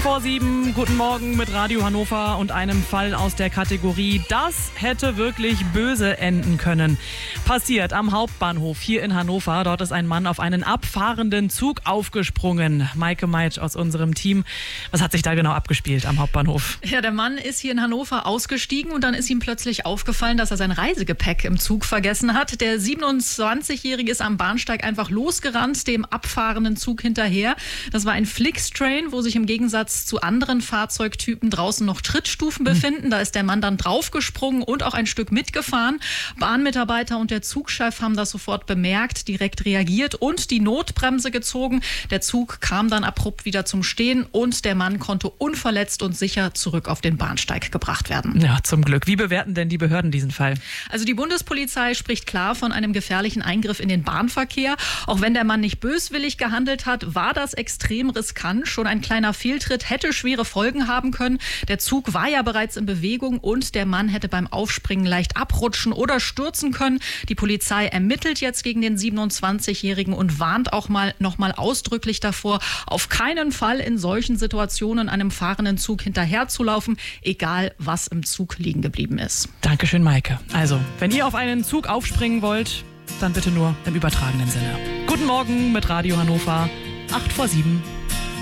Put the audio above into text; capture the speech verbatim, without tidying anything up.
vor sieben, guten Morgen mit Radio Hannover und einem Fall aus der Kategorie Das hätte wirklich böse enden können. Passiert am Hauptbahnhof hier in Hannover. Dort ist ein Mann auf einen abfahrenden Zug aufgesprungen. Maike Meitsch aus unserem Team. Was hat sich da genau abgespielt am Hauptbahnhof? Ja, der Mann ist hier in Hannover ausgestiegen und dann ist ihm plötzlich aufgefallen, dass er sein Reisegepäck im Zug vergessen hat. Der siebenundzwanzigjährige ist am Bahnsteig einfach losgerannt, dem abfahrenden Zug hinterher. Das war ein Flixtrain, wo sich im Gegensatz zu anderen Fahrzeugtypen draußen noch Trittstufen befinden. Da ist der Mann dann draufgesprungen und auch ein Stück mitgefahren. Bahnmitarbeiter und der Zugchef haben das sofort bemerkt, direkt reagiert und die Notbremse gezogen. Der Zug kam dann abrupt wieder zum Stehen und der Mann konnte unverletzt und sicher zurück auf den Bahnsteig gebracht werden. Ja, zum Glück. Wie bewerten denn die Behörden diesen Fall? Also die Bundespolizei spricht klar von einem gefährlichen Eingriff in den Bahnverkehr. Auch wenn der Mann nicht böswillig gehandelt hat, war das extrem riskant. Schon ein kleiner Fehltritt hätte schwere Folgen haben können. Der Zug war ja bereits in Bewegung und der Mann hätte beim Aufspringen leicht abrutschen oder stürzen können. Die Polizei ermittelt jetzt gegen den siebenundzwanzigjährigen und warnt auch mal noch mal ausdrücklich davor, auf keinen Fall in solchen Situationen einem fahrenden Zug hinterherzulaufen, egal was im Zug liegen geblieben ist. Dankeschön, Maike. Also, wenn ihr auf einen Zug aufspringen wollt, dann bitte nur im übertragenen Sinne. Guten Morgen mit Radio Hannover, acht vor sieben.